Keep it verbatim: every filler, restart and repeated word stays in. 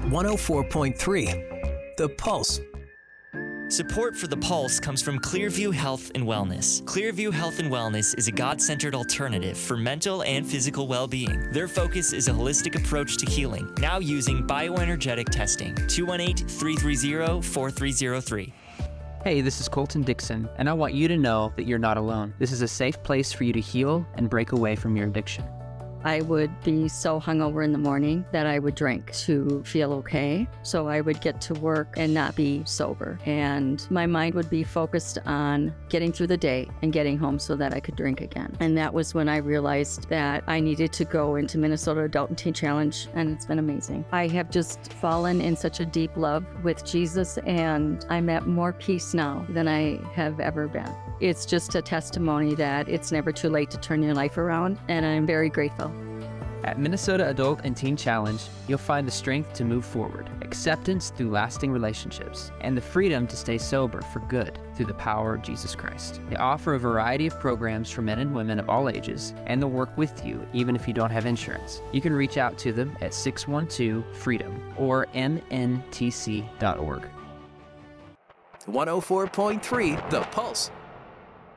one oh four point three The Pulse. Support for The Pulse comes from Clearview Health and Wellness. Clearview Health and Wellness is a God-centered alternative for mental and physical well-being. Their focus is a holistic approach to healing, now using bioenergetic testing. two one eight, three three zero, four three zero three. Hey, this is Colton Dixon, and I want you to know that you're not alone. This is a safe place for you to heal and break away from your addiction. I would be so hungover in the morning that I would drink to feel okay. So I would get to work and not be sober. And my mind would be focused on getting through the day and getting home so that I could drink again. And that was when I realized that I needed to go into Minnesota Adult and Teen Challenge, and it's been amazing. I have just fallen in such a deep love with Jesus, and I'm at more peace now than I have ever been. It's just a testimony that it's never too late to turn your life around, and I'm very grateful. At Minnesota Adult and Teen Challenge, you'll find the strength to move forward, acceptance through lasting relationships, and the freedom to stay sober for good through the power of Jesus Christ. They offer a variety of programs for men and women of all ages, and they'll work with you even if you don't have insurance. You can reach out to them at six one two freedom or m n t c dot org. one oh four point three The Pulse.